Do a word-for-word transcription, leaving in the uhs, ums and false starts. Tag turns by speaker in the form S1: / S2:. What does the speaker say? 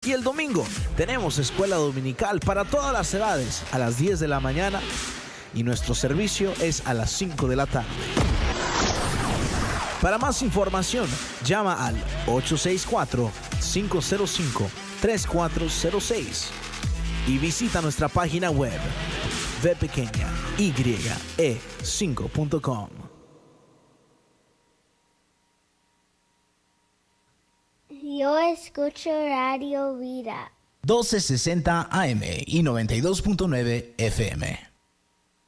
S1: Y el domingo tenemos escuela dominical para todas las edades a las diez de la mañana y nuestro servicio es a las cinco de la tarde. Para más información, llama al ocho seis cuatro, cinco cero cinco, tres cuatro cero seis y visita nuestra página web v pequeña y e cinco punto com.
S2: Yo escucho Radio Vida.
S3: doce sesenta A M y noventa y dos punto nueve F M.